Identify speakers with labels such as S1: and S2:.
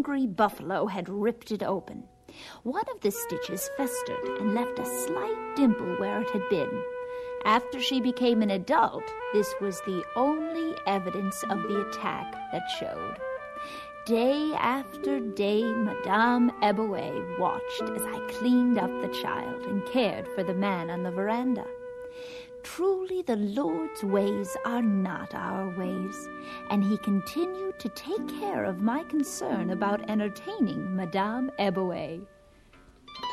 S1: hungry buffalo had ripped it open. One of the stitches festered and left a slight dimple where it had been. After she became an adult, this was the only evidence of the attack that showed. Day after day, Madame Eboué watched as I cleaned up the child and cared for the man on the veranda. Truly the Lord's ways are not our ways, and he continued to take care of my concern about entertaining Madame Eboué.